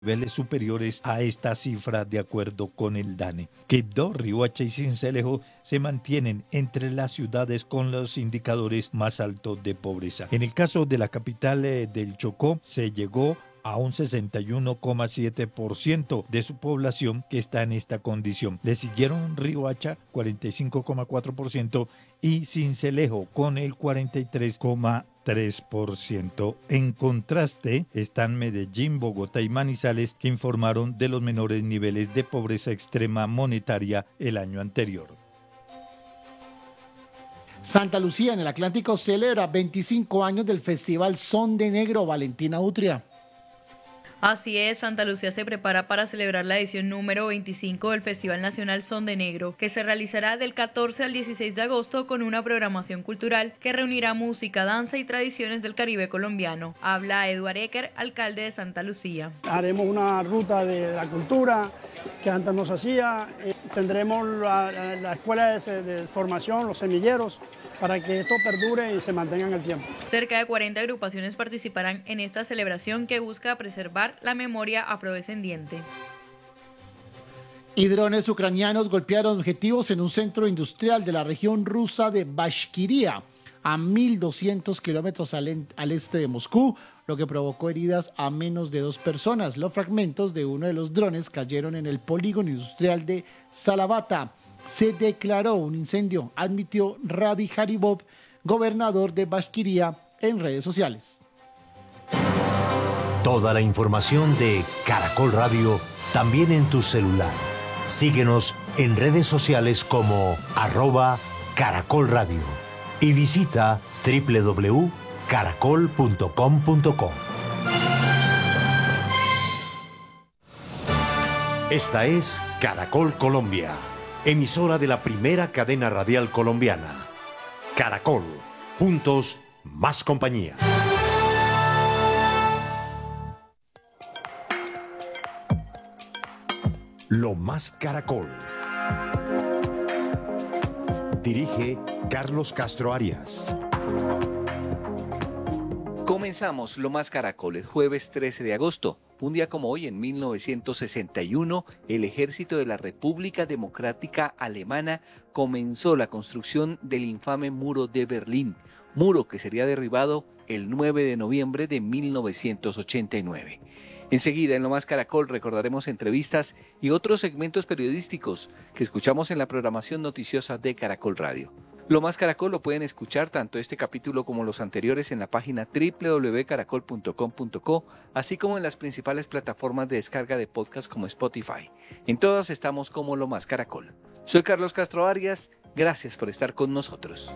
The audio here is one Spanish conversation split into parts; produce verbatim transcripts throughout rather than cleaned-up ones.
niveles superiores a esta cifra de acuerdo con el DANE. Quibdó, Riohacha y Sincelejo se mantienen entre las ciudades con los indicadores más altos de pobreza. En el caso de la capital eh, del Chocó, se llegó a un sesenta y uno coma siete por ciento de su población que está en esta condición. Le siguieron Riohacha, cuarenta y cinco coma cuatro por ciento, y Sincelejo con el cuarenta y tres coma tres por ciento. En contraste están Medellín, Bogotá y Manizales, que informaron de los menores niveles de pobreza extrema monetaria el año anterior. Santa Lucía, en el Atlántico, celebra veinticinco años del Festival Son de Negro. Valentina Utria. Así es, Santa Lucía se prepara para celebrar la edición número veinticinco del Festival Nacional Son de Negro, que se realizará del catorce al dieciséis de agosto con una programación cultural que reunirá música, danza y tradiciones del Caribe colombiano. Habla Eduard Ecker, alcalde de Santa Lucía. Haremos una ruta de la cultura que antes nos hacía, eh, tendremos la, la, la escuela de, de formación, los semilleros, para que esto perdure y se mantenga en el tiempo. Cerca de cuarenta agrupaciones participarán en esta celebración que busca preservar la memoria afrodescendiente. Y drones ucranianos golpearon objetivos en un centro industrial de la región rusa de Bashkiria, a mil doscientos kilómetros al, al este de Moscú, lo que provocó heridas a menos de dos personas. Los fragmentos de uno de los drones cayeron en el polígono industrial de Salavata. Se declaró un incendio, admitió Radi Haribov, gobernador de Bashkiria, en redes sociales. Toda la información de Caracol Radio también en tu celular. Síguenos en redes sociales como arroba Caracol Radio y visita doble u doble u doble u punto caracol punto com punto co. Esta es Caracol Colombia, emisora de la primera cadena radial colombiana. Caracol, juntos, más compañía. Lo más Caracol. Dirige Carlos Castro Arias. Comenzamos Lo Más Caracol, el jueves trece de agosto. Un día como hoy, en mil novecientos sesenta y uno, el ejército de la República Democrática Alemana comenzó la construcción del infame Muro de Berlín, muro que sería derribado el nueve de noviembre de mil novecientos ochenta y nueve. Enseguida, en Lo Más Caracol, recordaremos entrevistas y otros segmentos periodísticos que escuchamos en la programación noticiosa de Caracol Radio. Lo Más Caracol lo pueden escuchar tanto este capítulo como los anteriores en la página doble u doble u doble u punto caracol punto com punto co, así como en las principales plataformas de descarga de podcast como Spotify. En todas estamos como Lo Más Caracol. Soy Carlos Castro Arias, gracias por estar con nosotros.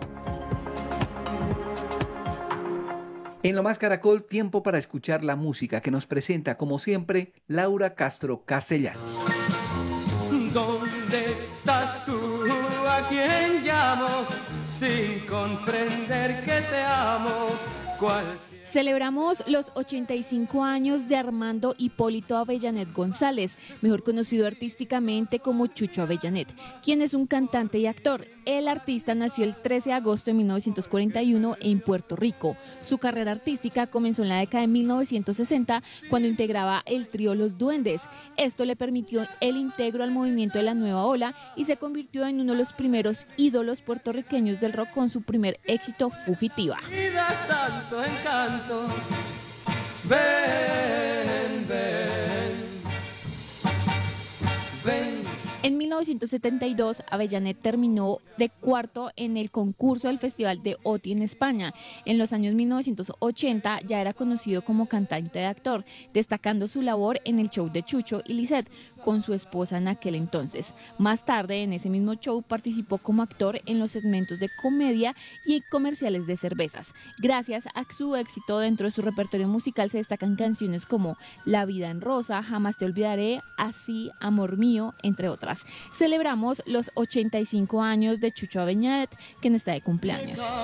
En Lo Más Caracol, tiempo para escuchar la música que nos presenta, como siempre, Laura Castro Castellanos. ¿Dónde estás tú? ¿A quién llamo? Sin comprender que te amo. ¿Cuál? Celebramos los ochenta y cinco años de Armando Hipólito Avellanet González, mejor conocido artísticamente como Chucho Avellanet, quien es un cantante y actor. El artista nació el trece de agosto de mil novecientos cuarenta y uno en Puerto Rico. Su carrera artística comenzó en la década de mil novecientos sesenta, cuando integraba el trío Los Duendes. Esto le permitió el integro al movimiento de la nueva ola y se convirtió en uno de los primeros ídolos puertorriqueños del rock con su primer éxito, Fugitiva. Y da tanto encanto. Ven, ven, ven. En mil novecientos setenta y dos, Avellanet terminó de cuarto en el concurso del Festival de O T I en España. En los años mil novecientos ochenta ya era conocido como cantante y actor, destacando su labor en el show de Chucho y Lisette, con su esposa en aquel entonces. Más tarde, en ese mismo show, participó como actor en los segmentos de comedia y comerciales de cervezas. Gracias a su éxito dentro de su repertorio musical se destacan canciones como La vida en rosa, Jamás te olvidaré, Así, Amor mío, entre otras. Celebramos los ochenta y cinco años de Chucho Avellanet, quien está de cumpleaños.